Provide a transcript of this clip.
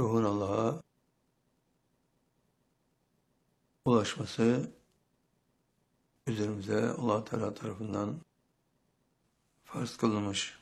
ruhun Allah'a ulaşması üzerimize Allah Teala tarafından farz kılınmış.